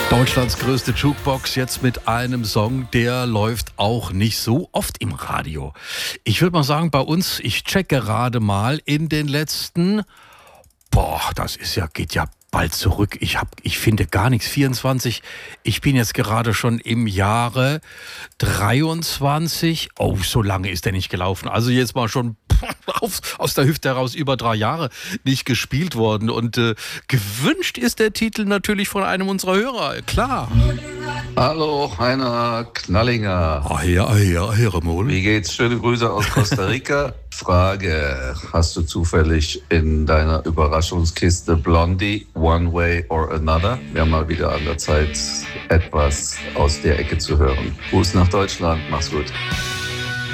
Deutschlands größte Jukebox jetzt mit einem Song, der läuft auch nicht so oft im Radio. Ich würde mal sagen, bei uns, ich check gerade mal in den letzten, das ist ja, geht ja bald zurück. Ich finde gar nichts. 24. Ich bin jetzt gerade schon im Jahre 23. Oh, so lange ist der nicht gelaufen. Also jetzt mal schon aus der Hüfte heraus über 3 Jahre nicht gespielt worden. Und gewünscht ist der Titel natürlich von einem unserer Hörer. Klar. Hallo, Heiner Knallinger. Ramon. Wie geht's? Schöne Grüße aus Costa Rica. Frage, hast du zufällig in deiner Überraschungskiste Blondie, One Way or Another? Wäre mal wieder an der Zeit, etwas aus der Ecke zu hören. Gruß nach Deutschland, mach's gut.